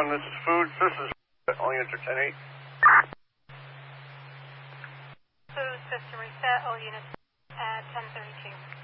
this is Food Systems. All units are 10-8. Food System reset, all units at 10:32.